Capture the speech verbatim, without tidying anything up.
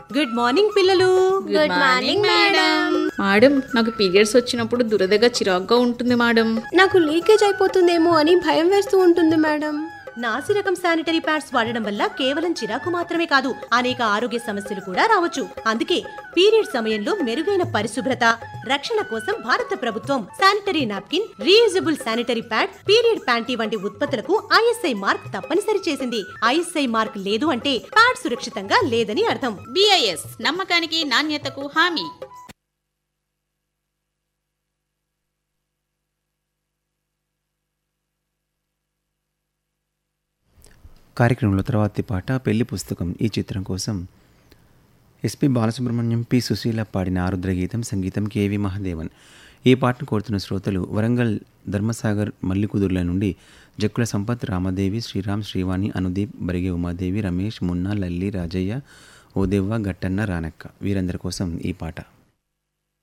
Good morning పిల్లలు. Good morning madam. Madam, నాకు periods వచ్చినప్పుడు దురదగా చిరాగ్గా ఉంటుంది మేడం. నాకు లీకేజ్ అయిపోతుందేమో అని భయం వేస్తూ ఉంటుంది మేడం. నాసి రకం శానిటరీ ప్యాడ్స్ వాడడం వల్ల కేవలం చిరాకు మాత్రమే కాదు, అనేక ఆరోగ్య సమస్యలు కూడా రావచ్చు. అందుకే పీరియడ్ సమయంలో మెరుగైన పరిశుభ్రత, రక్షణ కోసం భారత ప్రభుత్వం sanitary napkin, reusable sanitary pad, period panty వంటి ఉత్పత్తులకు ఐఎస్ఐ మార్క్ తప్పనిసరి చేసింది. ఐఎస్ఐ మార్క్ లేదు అంటే ప్యాడ్ సురక్షితంగా లేదని అర్థం. బిఐఎస్ నమ్మకానికి నాణ్యతకు హామీ. కార్యక్రమంలో తర్వాతి పాట పెళ్లి పుస్తకం. ఈ చిత్రం కోసం ఎస్పి బాలసుబ్రహ్మణ్యం, పి సుశీల పాడిన ఆరుద్ర గీతం, సంగీతం కేవి మహాదేవన్. ఈ పాటను కోరుతున్న శ్రోతలు వరంగల్ ధర్మసాగర్ మల్లికుదుర్ల నుండి జక్కుల సంపత్, రామదేవి, శ్రీరామ్, శ్రీవాణి, అనుదీప్, బరిగే ఉమాదేవి, రమేష్, మున్నా, లల్లి, రాజయ్య, ఓదేవ్వ, గట్టన్న, రానక్క. వీరందరి కోసం ఈ పాట.